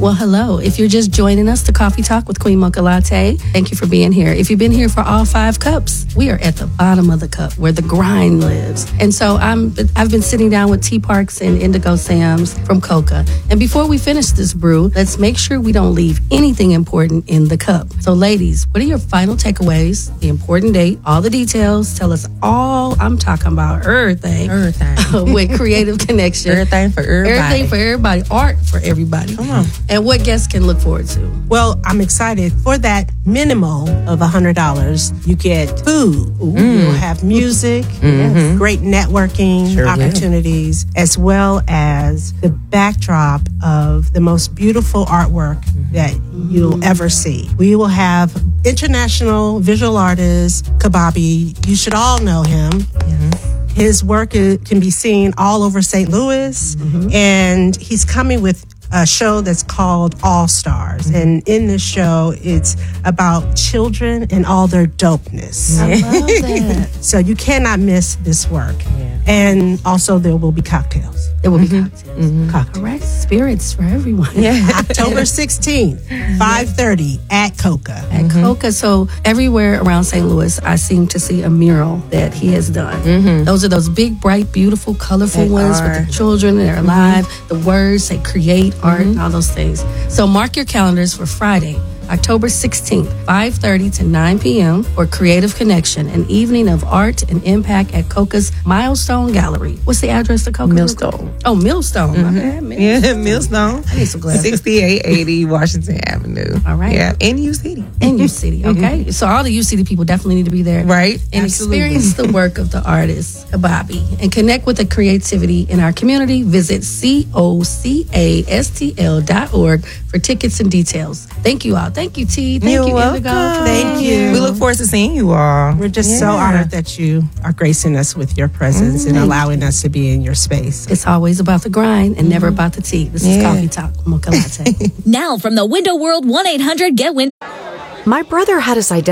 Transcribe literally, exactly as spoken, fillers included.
Well, hello. If you're just joining us, the Coffee Talk with Queen Mocha Latte, thank you for being here. If you've been here for all five cups, we are at the bottom of the cup where the grind lives. And so I'm, I've been sitting down with T Parks and Indigo Sam's from Coca. And before we finish this brew, let's make sure we don't leave anything important in the cup. So ladies, what are your final takeaways, the important date, all the details? Tell us all. I'm talking about everything. Everything. With Creative Connection. Everything for everybody. Everything for everybody. Art for everybody. Come on. And what guests can look forward to? Well, I'm excited. For that minimal of one hundred dollars, you get food. Mm. You'll have music, mm-hmm. great networking sure, opportunities, yeah. as well as the backdrop of the most beautiful artwork mm-hmm. that you'll ever see. We will have international visual artist, Kababi. You should all know him. Mm-hmm. His work is, can be seen all over Saint Louis, mm-hmm. and he's coming with a show that's called All Stars. Mm-hmm. And in this show, it's about children and all their dopeness. I love that. So you cannot miss this work. Yeah. And also there will be cocktails. There will mm-hmm. be cocktails. Mm-hmm. Cocktails. Correct. Spirits for everyone. Yeah. October sixteenth, five thirty at Coca. At mm-hmm. Coca. So everywhere around Saint Louis, I seem to see a mural that he has done. Mm-hmm. Those are those big, bright, beautiful, colorful they ones are. With the children that are alive. Mm-hmm. The words say create, art, mm-hmm. and all those things. So mark your calendars for Friday, October sixteenth, five thirty to nine p.m. for Creative Connection, an evening of art and impact at Coca's Milestone Gallery. What's the address to Coca? Millstone. Oh, Millstone. Mm-hmm. Okay, Millstone. Yeah, Millstone. I need some glasses. sixty-eight eighty Washington Avenue. All right. Yeah, in U City. In U City, okay. Mm-hmm. So all the U City people definitely need to be there. Right. And Absolutely. Experience the work of the artist, Kababi, and connect with the creativity in our community. Visit C O C A S T L dot org for tickets and details. Thank you all. Thank you, T. Thank You're you, welcome. Indigo. Thank you. We look forward to seeing you all. We're just yeah. so honored that you are gracing us with your presence mm-hmm. and allowing us to be in your space. It's always about the grind and mm-hmm. never about the tea. This yeah. is Coffee Talk, Mocha Latte. Now from the Window World one eight hundred get Window. My brother had his identity